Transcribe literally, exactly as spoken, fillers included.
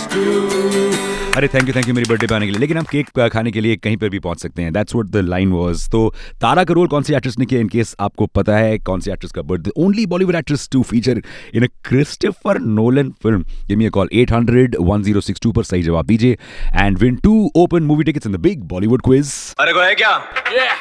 अरे thank you thank you मेरी birthday पे आने के लिए, लेकिन हम केक खाने के लिए कहीं पर भी पहुंच सकते हैं। That's what the line was. तो तारा का रोल कौन सी एक्ट्रेस ने किया, इन केस आपको पता है कौन सी एक्ट्रेस का birthday, only Bollywood actress to feature in a Christopher Nolan film. Give me a call at hundred one zero six to पर सही जवाब दीजिए and win to open movie tickets in the big Bollywood quiz. अरे को है क्या? Yeah.